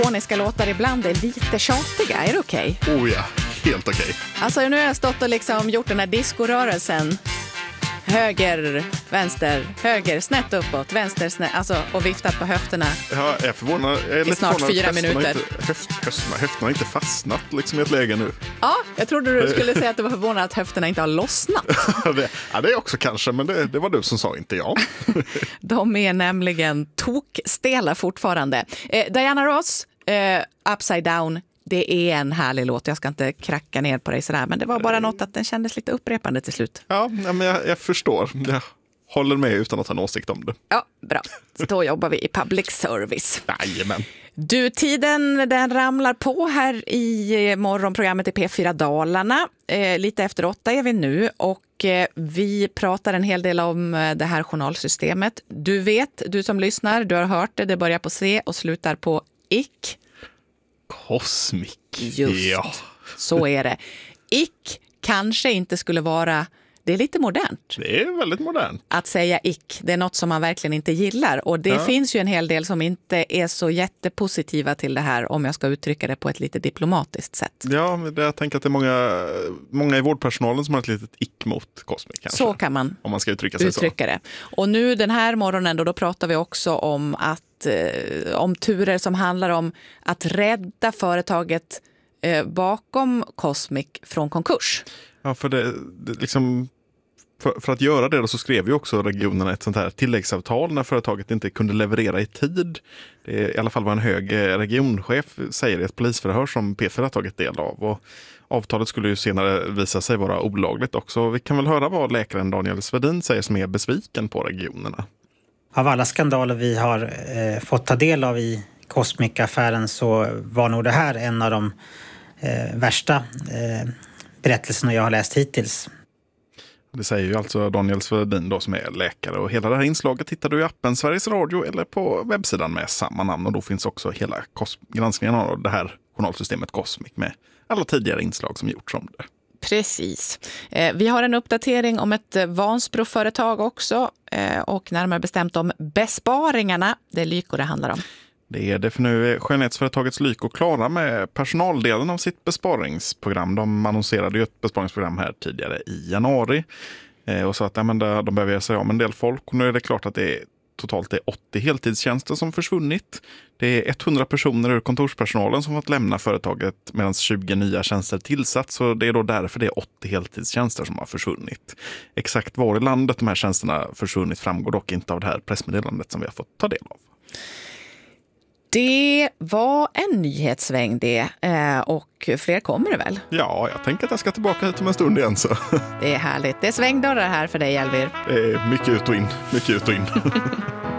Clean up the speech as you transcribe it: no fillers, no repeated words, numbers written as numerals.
Elektroniska låtar ibland är lite tjatiga, är det okej? Oh ja, helt okej. Alltså nu har jag stått och liksom gjort den här diskorörelsen. Höger, vänster, höger, snett uppåt, vänster, snett, alltså, och viftat på höfterna. Jag är förvånad. Jag är i snart 4 minuter. Höfterna har inte fastnat liksom i ett läge nu. Ja, jag trodde du skulle säga att du var förvånad att höfterna inte har lossnat. det är också kanske, men det var du som sa, inte jag. De är nämligen tokstela fortfarande. Diana Ross, Upside Down. Det är en härlig låt. Jag ska inte kracka ner på dig sådär, men det var bara något att den kändes lite upprepande till slut. Ja, men jag förstår. Jag håller med utan att ha en åsikt om det. Ja, bra. Då jobbar vi i public service. Jajamän. Du, tiden den ramlar på här i morgonprogrammet i P4 Dalarna. Lite efter 8 är vi nu och vi pratar en hel del om det här journalsystemet. Du vet, du som lyssnar, du har hört det. Det börjar på C och slutar på ick. Cosmic. Just, ja. Så är det. Ick kanske inte skulle vara, det är lite modernt. Det är väldigt modernt. Att säga ick, det är något som man verkligen inte gillar. Och det finns ju en hel del som inte är så jättepositiva till det här, om jag ska uttrycka det på ett lite diplomatiskt sätt. Ja, jag tänker att det är många i vårdpersonalen som har ett litet ick mot Cosmic kanske. Så kan man om man ska uttrycka sig så. Det. Och nu den här morgonen då pratar vi också om om turer som handlar om att rädda företaget bakom Cosmic från konkurs. Ja, för det liksom för att göra det då så skrev ju också regionerna ett sånt här tilläggsavtal när företaget inte kunde leverera i tid. Det är i alla fall vad en hög regionchef säger i ett polisförhör som P4 har tagit del av. Och avtalet skulle ju senare visa sig vara olagligt också. Vi kan väl höra vad läkaren Daniel Svedin säger som är besviken på regionerna. Av alla skandaler vi har fått ta del av i Cosmic-affären så var nog det här en av de värsta berättelserna jag har läst hittills. Det säger ju alltså Daniel Svedin då som är läkare, och hela det här inslaget hittar du i appen Sveriges Radio eller på webbsidan med samma namn, och då finns också hela granskningen av det här journalsystemet Cosmic med alla tidigare inslag som gjorts om det. Precis. Vi har en uppdatering om ett Vansbroföretag också och närmare bestämt om besparingarna. Det är Lyko det handlar om. Det är det, för nu är skönhetsföretagets Lyko klara med personaldelen av sitt besparingsprogram. De annonserade ju ett besparingsprogram här tidigare i januari och sa att de behöver sig om en del folk, och nu är det klart att det är totalt 80 heltidstjänster som försvunnit. Det är 100 personer ur kontorspersonalen som fått lämna företaget medan 20 nya tjänster tillsatts, så det är då därför det är 80 heltidstjänster som har försvunnit. Exakt var i landet de här tjänsterna försvunnit framgår dock inte av det här pressmeddelandet som vi har fått ta del av. Det var en nyhetssväng det, och fler kommer det väl? Ja, jag tänker att jag ska tillbaka hit om en stund igen. Så. Det är härligt. Det är svängdörrar här för dig, Elvir. Det är mycket ut och in, mycket ut och in.